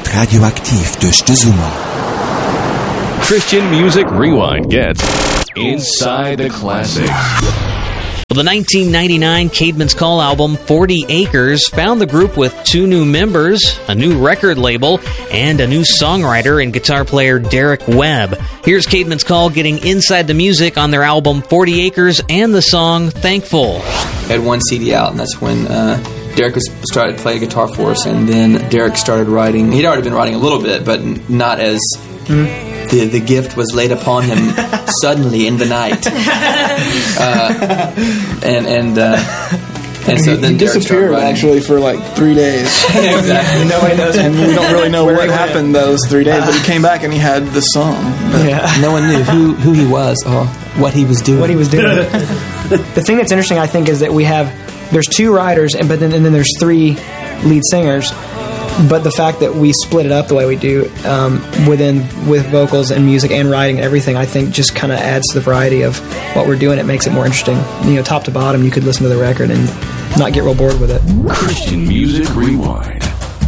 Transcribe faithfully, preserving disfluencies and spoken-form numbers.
radioaktiv durch die Summer. Christian Music Rewind gets Inside the Classics. Well, the nineteen ninety-nine Caedmon's Call album, forty acres, found the group with two new members, a new record label, and a new songwriter and guitar player Derek Webb. Here's Caedmon's Call getting inside the music on their album, forty acres, and the song, Thankful. I had one C D out, and that's when uh, Derek was started playing guitar for us, and then Derek started writing. He'd already been writing a little bit, but not as... Mm-hmm. The, the gift was laid upon him suddenly in the night, uh, and and uh, and so then he Derek disappeared actually for like three days. Exactly. Nobody knows, and we don't really know what happened those three days. But he came back and he had the song. Yeah. No one knew who, who he was or what he was doing. What he was doing. The thing that's interesting, I think, is that we have there's two writers, and but then and then there's three lead singers. But the fact that we split it up the way we do um, within with vocals and music and writing and everything, I think just kind of adds to the variety of what we're doing. It makes it more interesting. You know, top to bottom, you could listen to the record and not get real bored with it. Christian Music Rewind.